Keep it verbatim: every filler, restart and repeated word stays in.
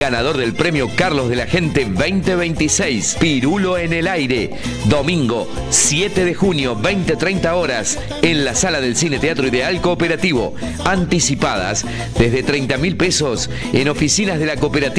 Ganador del premio Carlos de la Gente veinte veintiséis, Pirulo en el aire, domingo siete de junio, veinte treinta horas, en la sala del Cine Teatro Ideal Cooperativo. Anticipadas desde treinta mil pesos en oficinas de la cooperativa.